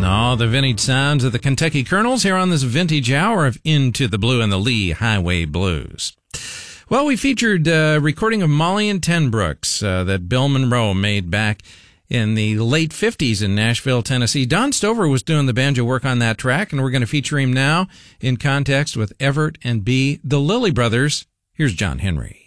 No, the vintage sounds of the Kentucky Colonels here on this vintage hour of Into the Blue and the Lee Highway Blues. Well, we featured a recording of Molly and Ten Brooks that Bill Monroe made back in the late 50s in Nashville, Tennessee. Don Stover was doing the banjo work on that track, and we're going to feature him now in context with Everett and B. The Lilly Brothers. Here's John Henry.